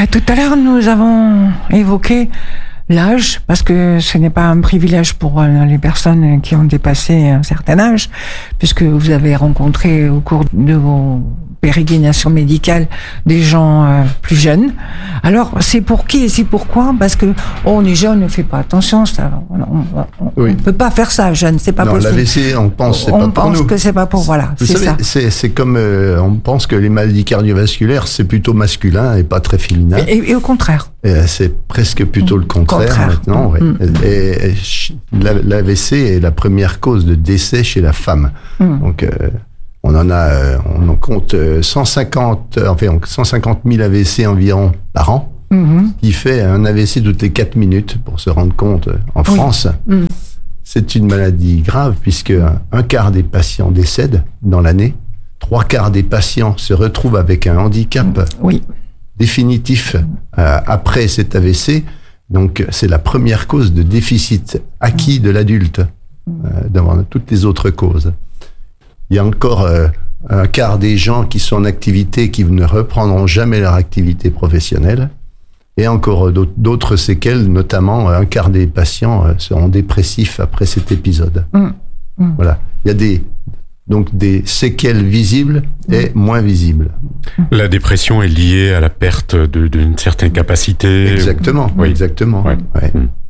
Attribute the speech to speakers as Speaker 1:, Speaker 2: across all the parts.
Speaker 1: Tout à l'heure, nous avons évoqué l'âge, parce que ce n'est pas un privilège pour les personnes qui ont dépassé un certain âge, puisque vous avez rencontré au cours de vos pérégrinations médicales des gens plus jeunes. Alors, c'est pour qui et c'est pourquoi? Parce que on est jeune, on ne fait pas attention, on ne peut pas faire ça, jeune, c'est pas possible.
Speaker 2: L'AVC, on pense, c'est pas pour nous.
Speaker 1: On pense que c'est pas pour, voilà,
Speaker 2: vous savez, ça. C'est comme, on pense que les maladies cardiovasculaires, c'est plutôt masculin et pas très féminin.
Speaker 1: Et au contraire.
Speaker 2: C'est presque plutôt le contraire. Maintenant. Ouais. Et l'AVC est la première cause de décès chez la femme. Donc, on en compte 150 000 AVC environ par an, qui fait un AVC toutes les 4 minutes, pour se rendre compte, en France. C'est une maladie grave, puisque un quart des patients décèdent dans l'année, 3/4 des patients se retrouvent avec un handicap définitif après cet AVC. Donc, c'est la première cause de déficit acquis de l'adulte, devant toutes les autres causes. Il y a encore un quart des gens qui sont en activité qui ne reprendront jamais leur activité professionnelle. Et encore d'autres séquelles, notamment un quart des patients seront dépressifs après cet épisode. Voilà. Il y a des séquelles visibles et moins visibles.
Speaker 3: La dépression est liée à la perte d'une certaine capacité.
Speaker 2: Exactement. Oui. Exactement.
Speaker 3: Ouais.
Speaker 2: Ouais.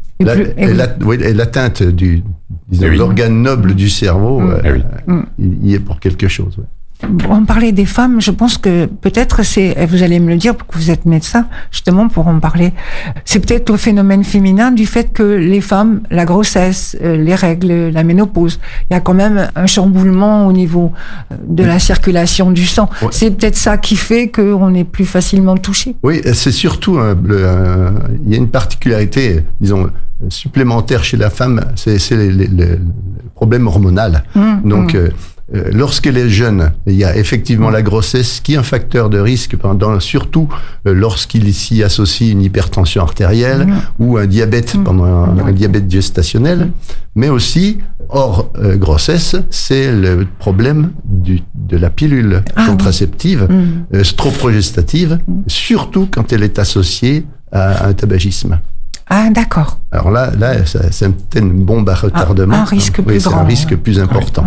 Speaker 2: Et l'atteinte de l'organe noble du cerveau, il y est pour quelque chose.
Speaker 1: On parlait des femmes, je pense que peut-être vous allez me le dire, parce que vous êtes médecin, justement, pour en parler, c'est peut-être au phénomène féminin du fait que les femmes, la grossesse, les règles, la ménopause, il y a quand même un chamboulement au niveau de la circulation du sang. Ouais. C'est peut-être ça qui fait qu'on est plus facilement touché.
Speaker 2: Oui, c'est surtout, il y a une particularité, disons, supplémentaire chez la femme, c'est le problème hormonal. Donc, lorsqu'elle est jeune, il y a effectivement la grossesse qui est un facteur de risque, surtout lorsqu'il s'y associe une hypertension artérielle ou un diabète pendant un diabète gestationnel, mais aussi hors grossesse, c'est le problème de la pilule contraceptive, stroprogestative, surtout quand elle est associée à un tabagisme.
Speaker 1: Ah, d'accord.
Speaker 2: Alors là, c'est une bombe à retardement.
Speaker 1: Un risque plus grand.
Speaker 2: C'est un risque plus important.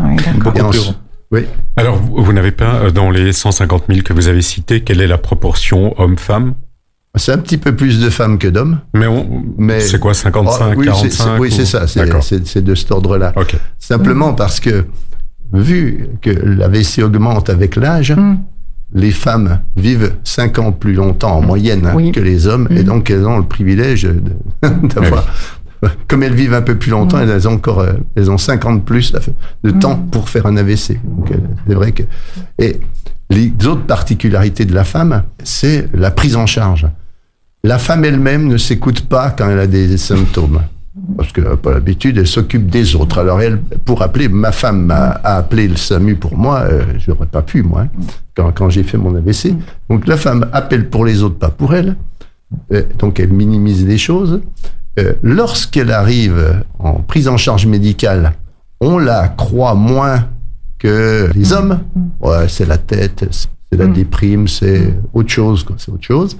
Speaker 3: Oui. Alors, vous n'avez pas, dans les 150 000 que vous avez cités, quelle est la proportion homme-femme?
Speaker 2: C'est un petit peu plus de femmes que d'hommes.
Speaker 3: Mais c'est quoi, 55, 45?
Speaker 2: Oui, c'est ça. C'est de cet ordre-là. Okay. Simplement parce que, vu que l'AVC augmente avec l'âge, les femmes vivent 5 ans plus longtemps en moyenne que les hommes, et donc elles ont le privilège d'avoir... Comme elles vivent un peu plus longtemps, elles ont 5 ans de plus de temps pour faire un AVC. Donc, c'est vrai que... Et les autres particularités de la femme, c'est la prise en charge. La femme elle-même ne s'écoute pas quand elle a des symptômes. Parce qu'elle n'a pas l'habitude, elle s'occupe des autres. Alors elle, pour appeler, ma femme a appelé le SAMU pour moi, je n'aurais pas pu, moi, quand j'ai fait mon AVC. Donc la femme appelle pour les autres, pas pour elle. Donc elle minimise les choses. Lorsqu'elle arrive en prise en charge médicale, on la croit moins que les hommes. Ouais, c'est la tête, c'est la déprime, c'est autre chose, quoi. C'est autre chose.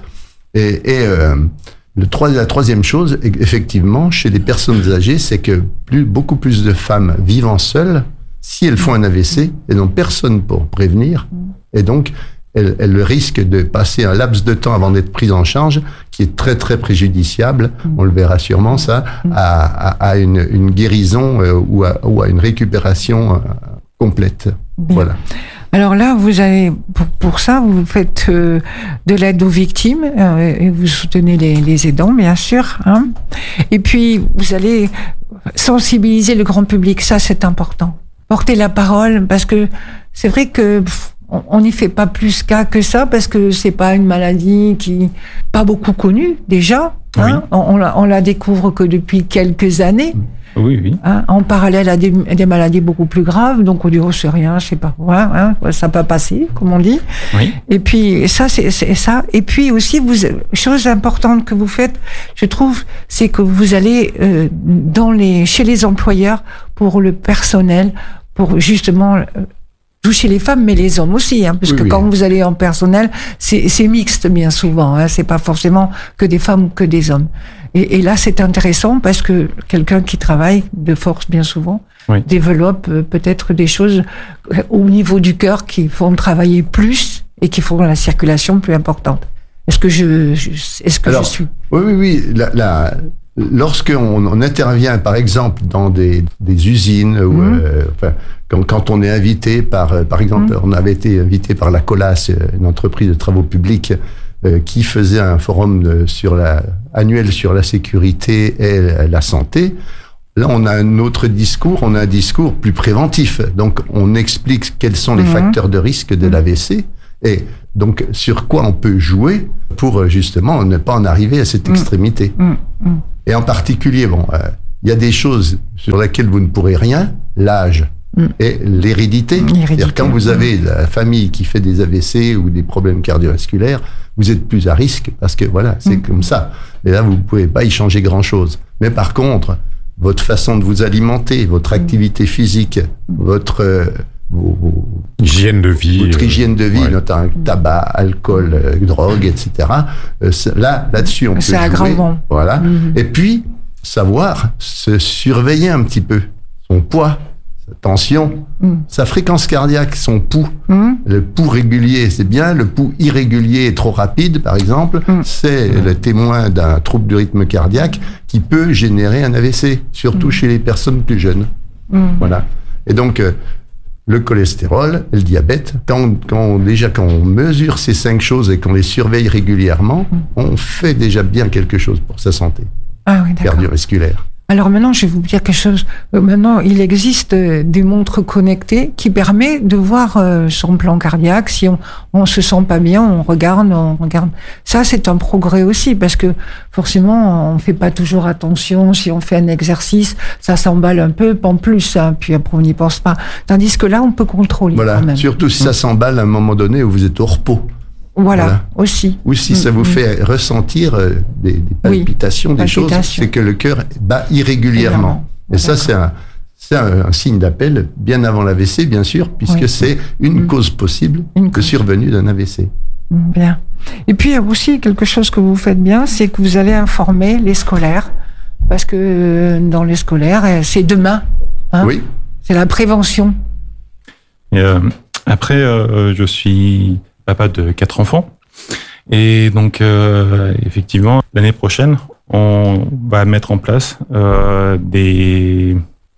Speaker 2: La troisième chose, effectivement, chez les personnes âgées, c'est que beaucoup plus de femmes vivant seules, si elles font un AVC, elles n'ont personne pour prévenir, et donc elles risquent de passer un laps de temps avant d'être prises en charge, qui est très très préjudiciable, on le verra sûrement ça, à une guérison ou à une récupération complète.
Speaker 1: Bien.
Speaker 2: Voilà.
Speaker 1: Alors là, vous avez, pour ça, vous faites de l'aide aux victimes et vous soutenez les aidants, bien sûr. Hein. Et puis, vous allez sensibiliser le grand public, ça c'est important. Porter la parole, parce que c'est vrai que on n'y fait pas plus cas que ça, parce que c'est pas une maladie qui pas beaucoup connue déjà. Hein. Oui. On la découvre que depuis quelques années.
Speaker 3: Oui.
Speaker 1: Hein, en parallèle à des maladies beaucoup plus graves, donc on dit oh c'est rien, c'est pas hein, ça peut passer, comme on dit. Oui. Et puis ça c'est ça. Et puis aussi chose importante que vous faites, je trouve, c'est que vous allez chez les employeurs pour le personnel, pour justement toucher les femmes, mais les hommes aussi, parce que quand vous allez en personnel, c'est mixte bien souvent. C'est pas forcément que des femmes ou que des hommes. Et là, c'est intéressant parce que quelqu'un qui travaille de force bien souvent développe peut-être des choses au niveau du cœur qui font travailler plus et qui font la circulation plus importante. Est-ce que je suis?
Speaker 2: Oui. Lorsqu'on intervient, par exemple, dans des usines, ou quand on est invité par exemple, on avait été invité par la Colas, une entreprise de travaux publics, qui faisait un forum annuel sur la sécurité et la santé. Là, on a un autre discours, on a un discours plus préventif. Donc, on explique quels sont les facteurs de risque de l'AVC et donc sur quoi on peut jouer pour justement ne pas en arriver à cette extrémité. Et en particulier, il y a des choses sur lesquelles vous ne pourrez rien, l'âge et l'hérédité. C'est-à-dire quand vous avez la famille qui fait des AVC ou des problèmes cardiovasculaires, vous êtes plus à risque parce que voilà, c'est comme ça. Et là, vous ne pouvez pas y changer grand-chose. Mais par contre, votre façon de vous alimenter, votre activité physique, votre
Speaker 3: hygiène de vie,
Speaker 2: votre hygiène de vie, notamment tabac, alcool, drogue, etc. Là-dessus, on peut jouer. C'est aggravant. Voilà. Et puis, savoir se surveiller un petit peu. Son poids, sa tension, sa fréquence cardiaque, son pouls. Le pouls régulier, c'est bien. Le pouls irrégulier et trop rapide, par exemple, c'est le témoin d'un trouble du rythme cardiaque qui peut générer un AVC, surtout chez les personnes plus jeunes. Voilà. Et donc, le cholestérol, le diabète, quand on mesure ces 5 choses et qu'on les surveille régulièrement, on fait déjà bien quelque chose pour sa santé cardiovasculaire.
Speaker 1: Alors maintenant, je vais vous dire quelque chose. Maintenant, il existe des montres connectées qui permettent de voir son plan cardiaque. Si on se sent pas bien, on regarde. Ça, c'est un progrès aussi parce que forcément, on fait pas toujours attention. Si on fait un exercice, ça s'emballe un peu, pas en plus. Puis après, on n'y pense pas. Tandis que là, on peut contrôler.
Speaker 2: Voilà.
Speaker 1: Quand même.
Speaker 2: Surtout si ça s'emballe à un moment donné où vous êtes au repos.
Speaker 1: Voilà, aussi.
Speaker 2: Ou si ça vous fait ressentir des palpitations, des choses, c'est que le cœur bat irrégulièrement. Et ça, c'est un signe d'appel bien avant l'AVC, bien sûr, puisque c'est une cause possible de survenue d'un AVC.
Speaker 1: Bien. Et puis, il y a aussi quelque chose que vous faites bien, c'est que vous allez informer les scolaires, parce que dans les scolaires, c'est demain. Oui. C'est la prévention.
Speaker 4: Et après, je suis papa de 4 enfants. Et donc, effectivement, l'année prochaine, on va mettre en place des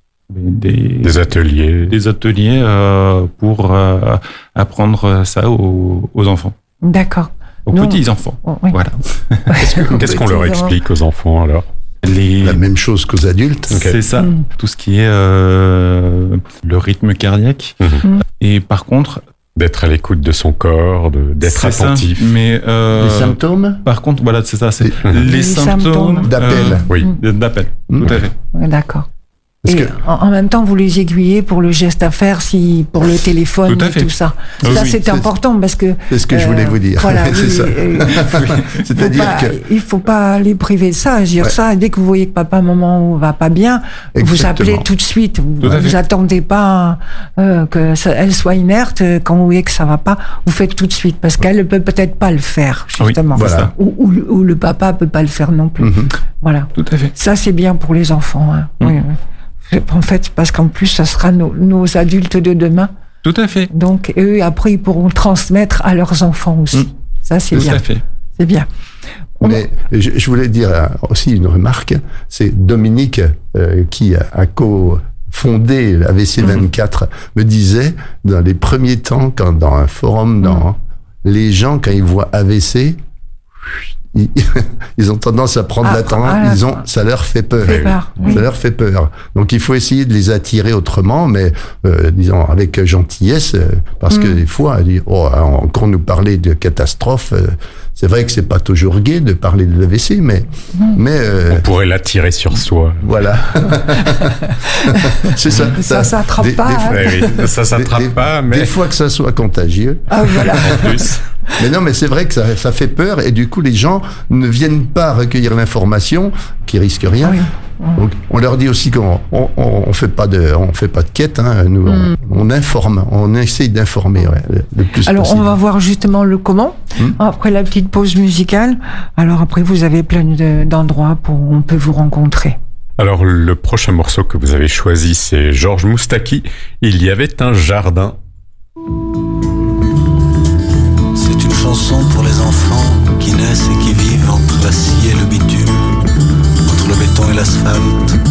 Speaker 4: ateliers. Des ateliers pour apprendre ça aux enfants.
Speaker 1: D'accord.
Speaker 4: Aux petits-enfants. Voilà.
Speaker 3: Qu'est-ce qu'on leur explique aux enfants, alors ?
Speaker 2: La même chose qu'aux adultes.
Speaker 4: C'est ça. Tout ce qui est le rythme cardiaque. Et par contre,
Speaker 3: d'être à l'écoute de son corps, d'être attentif.
Speaker 4: Ça, mais
Speaker 2: les symptômes.
Speaker 4: Par contre, voilà, c'est ça, c'est les symptômes
Speaker 2: d'appel.
Speaker 4: D'appel. Tout à fait.
Speaker 1: D'accord. Et en même temps, vous les aiguillez pour le geste à faire, pour le téléphone et tout ça. Ça, c'est important parce que...
Speaker 2: C'est ce que je voulais vous dire. Voilà, c'est ça.
Speaker 1: C'est-à-dire il faut pas les priver de ça. Dire ça, dès que vous voyez que papa, maman va pas bien, vous appelez tout de suite. Vous attendez pas qu'elle soit inerte. Quand vous voyez que ça va pas, vous faites tout de suite parce qu'elle ne peut peut-être pas le faire, justement.
Speaker 2: Voilà.
Speaker 1: Ou le papa peut pas le faire non plus. Voilà.
Speaker 4: Tout à fait.
Speaker 1: Ça, c'est bien pour les enfants. Oui. En fait, parce qu'en plus, ça sera nos adultes de demain.
Speaker 4: Tout à fait.
Speaker 1: Donc, eux, après, ils pourront transmettre à leurs enfants aussi. Ça, c'est bien.
Speaker 4: Tout à fait.
Speaker 1: C'est bien.
Speaker 2: Mais je voulais dire aussi une remarque. C'est Dominique qui a co-fondé l'AVC 24 me disait, dans les premiers temps, quand dans un forum, les gens, quand ils voient AVC... Ils ont tendance à prendre la tendance, ça leur fait peur. Ça leur fait peur. Donc il faut essayer de les attirer autrement, mais disons avec gentillesse, parce que des fois, encore nous parler de catastrophe, c'est vrai que c'est pas toujours gai de parler de l'AVC, mais
Speaker 3: on pourrait l'attirer sur soi.
Speaker 2: Voilà. C'est ça.
Speaker 1: Ça s'attrape pas.
Speaker 3: Ça s'attrape pas, mais
Speaker 2: des fois que ça soit contagieux.
Speaker 1: Voilà.
Speaker 3: En plus.
Speaker 2: Mais non, mais c'est vrai que ça fait peur et du coup les gens ne viennent pas recueillir l'information qui risque rien Donc, on leur dit aussi qu'on fait pas de quête, hein. Nous, on informe, on essaye d'informer le plus
Speaker 1: Alors,
Speaker 2: possible.
Speaker 1: on va voir justement le comment. Après la petite pause musicale. Alors après, vous avez plein d'endroits où on peut vous rencontrer.
Speaker 3: Alors, le prochain morceau que vous avez choisi, c'est Georges Moustaki. Il y avait un jardin.
Speaker 5: C'est une chanson pour les enfants qui naissent et qui vivent entre la scie et le bitume, entre le béton et l'asphalte.